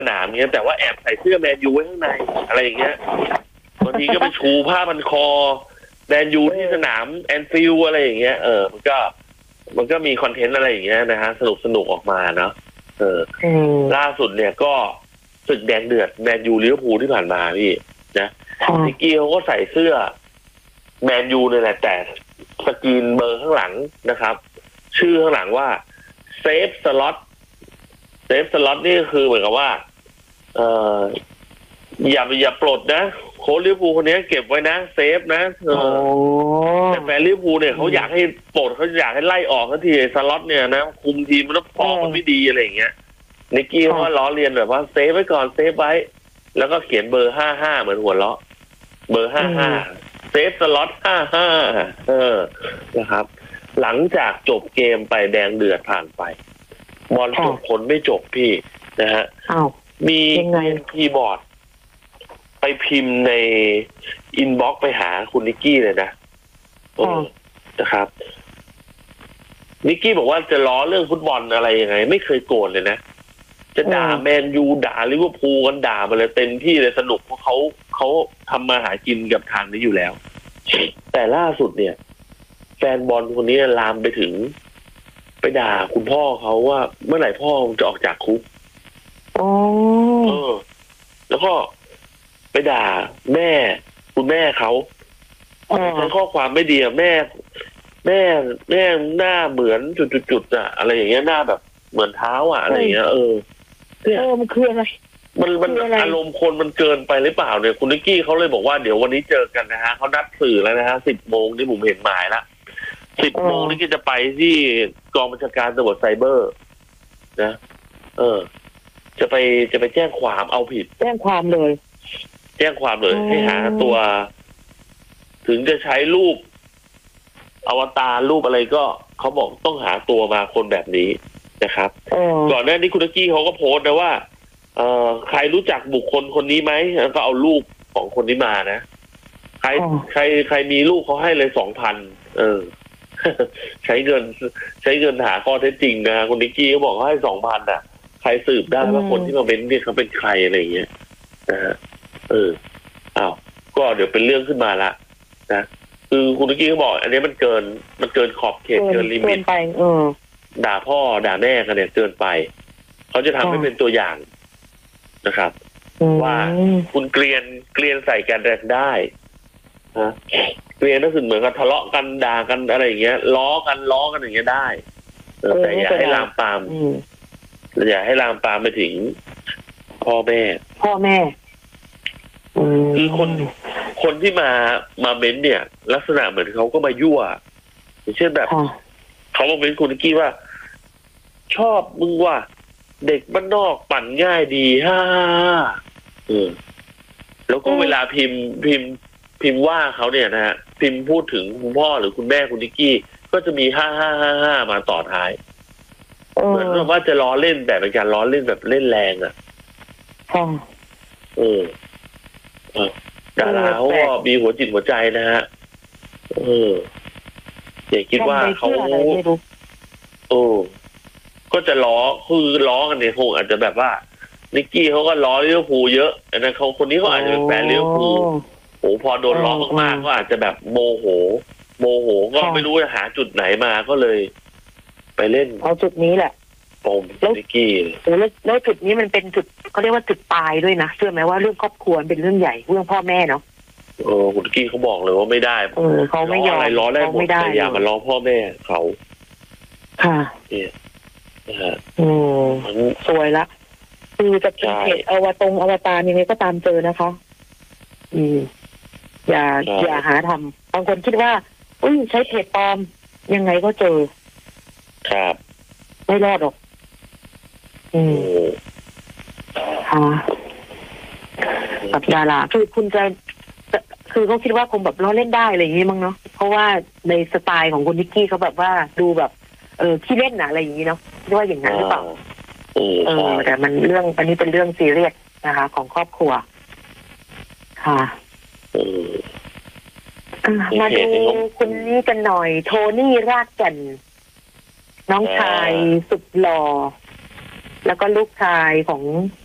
สนามเงี้ยแต่ว่าแอบใส่เสื้อแมนยูไว้ข้างในอะไรอย่างเงี้ยบางทีก็ไปชูผ้าพันคอแมนยูที่สนามแอนฟิลด์อะไรอย่างเงี้ยมันก็มีคอนเทนต์อะไรอย่างเงี้ยนะฮะสนุกออกมาเนาะล่าสุดเนี่ยก็ศึกแดงเดือดแมนยูลิเวอร์พูลที่ผ่านมาพี่นะนิกกี้เขาก็ใส่เสื้อแมนยูเนี่ยแหละแต่สกรีนเบอร์ข้างหลังนะครับชื่อข้างหลังว่าเซฟสล็อตนี่คือเหมือนกับว่าอย่าปลดนะโค้ชลิเวอร์พูลคนนี้เก็บไว้นะเซฟนะแต่แฟนลิเวอร์พูลเนี่ยเขาอยากให้ปลดเขาอยากให้ไล่ออกทันทีสล็อตเนี่ยนะคุมทีมแล้วฟอร์มมันไม่ดีอะไรอย่างเงี้ยนิกกี้เขาล้อเลียนแบบว่าเซฟไว้ก่อนเซฟไว้แล้วก็เขียนเบอร์55เหมือนหัวเราะเบอร์55เซฟสล็อต55นะครับหลังจากจบเกมไปแดงเดือดผ่านไปบอลจบผลไม่จบพี่นะฮะมีคีย์บอร์ดไปพิมพ์ในอินบ็อกซ์ไปหาคุณนิกกี้เลยนะนะครับนิกกี้บอกว่าจะล้อเรื่องฟุตบอลอะไรยังไงไม่เคยโกรธเลยนะจะด่าแมนยูด่าลิเวอร์พูลกันด่ามาเลยเต็มที่เลยสนุกเพราะเขาทำมาหากินกับทางนี้อยู่แล้วแต่ล่าสุดเนี่ยแฟนบอลคนนี้ลามไปถึงไปด่าคุณพ่อเขาว่าเมื่อไหร่พ่อจะออกจากคุกแล้วก็ไปด่าคุณแม่เขาใช้ข้อความไม่ดีแม่หน้าเหมือนจุดๆอะไรอย่างเงี้ยหน้าแบบเหมือนเท้าอะไรอย่างเงี้ยมันคืออะไรมันอารมณ์คนมันเกินไปหรือเปล่าเนี่ยคุณนิกกี้เขาเลยบอกว่าเดี๋ยววันนี้เจอกันนะฮะเขานัดสื่อแล้วนะฮะ 10 โมงที่ผมเห็นหมายละ 10 โมงนี่ก็จะไปที่กองบัญชาการตำรวจไซเบอร์นะจะไปแจ้งความเอาผิดแจ้งความเลยให้หาตัวถึงจะใช้รูปอวตารรูปอะไรก็เขาบอกต้องหาตัวมาคนแบบนี้นะครับก่อนหน้านี้คุณนิกกี้เขาก็โพสต์นะว่าใครรู้จักบุคคลคนนี้ไหมแล้วก็เอารูปของคนนี้มานะใครมีรูปเขาให้เลย 2,000 ใช้เงินหาข้อเท็จจริงนะคุณนิกกี้เขาบอกเขาให้ 2,000 อ่ะใครสืบได้ว่าคนที่มาเป็นเนี่ยเขาเป็นใครอะไรอย่างเงี้ยนะฮะก็เดี๋ยวเป็นเรื่องขึ้นมาละนะคือคุณนิกกี้เขาบอกอันนี้มันเกินขอบเขตเกินลิมิตไปด่าพ่อด่าแม่กันเนี่ยเกินไปเขาจะทำให้เป็นตัวอย่างนะครับว่าคุณเกลียนใส่กันได้นะเกลียนก็คือเหมือนกับทะเลาะกันด่ากันอะไรอย่างเงี้ยล้อกันอย่างเงี้ยได้แต่อย่าให้ลามปามไปถึงพ่อแม่คือคนที่มาเม้นเนี่ย ลักษณะเหมือนเขาก็มายั่วอย่างเช่นแบบเขามาเม้นคุณนิกกี้ว่าชอบมึงว่าเด็กบ้านนอกปั่นง่ายดีแล้วก็เวลาพิมพ์ว่าเขาเนี่ยนะฮะพิมพ์พูดถึงคุณพ่อหรือคุณแม่คุณนิกกี้ก็จะมี5555มาต่อท้ายเหมือนว่าจะล้อเล่นแต่เป็นการล้อเล่นแบบเล่นแรงดาราเขาก็มีหัวจิตหัวใจนะฮะอย่าคิดว่าเขาก็จะล้อกันเนี่ยคงอาจจะแบบว่านิกกี้เขาก็ล้อลิเวอร์พูลเยอะนะเขาคนนี้เขาอาจจะเป็นแฟนลิเวอร์พูลพอโดนล้อมากๆก็อาจจะแบบโมโหก็ไม่รู้จะหาจุดไหนมาก็เลยไปเล่นเอาจุดนี้แหละปมนิกกี้แล้วจุดนี้มันเป็นจุดเขาเรียกว่าจุดตายด้วยนะเชื่อไหมว่าเรื่องครอบครัวเป็นเรื่องใหญ่เรื่องพ่อแม่เนาะคุณนิกกี้เขาบอกเลยว่าไม่ได้เขาไม่ยอมอะไรล้อได้หมดแต่อย่ามาล้อพ่อแม่เขาค่ะสวยละคือจะเป็นเพจอวตารยังไงก็ตามเจอนะคะอย่าหาทำบางคนคิดว่าใช้เพจปลอมยังไงก็เจอครับไม่รอดหรอกกับดาราคือคุณจะคือเขาคิดว่าคงแบบล้อเล่นได้อะไรอย่างนี้มั้งเนาะเพราะว่าในสไตล์ของคุณนิกกี้เขาแบบว่าดูแบบขี้เล่นนะอะไรอย่างนี้เนาะคิดว่าอย่างนั้นหรือเปล่าแต่มันเรื่องอันนี้เป็นเรื่องซีเรียสนะคะของครอบครัวค่ะมาดูคุณนี่กันหน่อยโทนี่รากแก่นน้องชายสุดหล่อแล้วก็ลูกชายของ